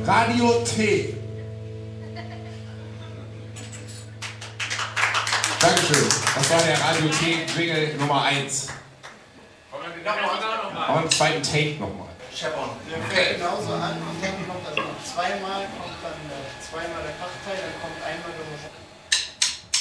Radio T. Dankeschön. Das war der Radio T-Jingle Nummer 1. Aber einen zweiten Take nochmal. Chevron. Der fängt genauso an. Ich denke, kommt also noch zweimal, kommt dann zweimal der Fachteil, dann kommt einmal der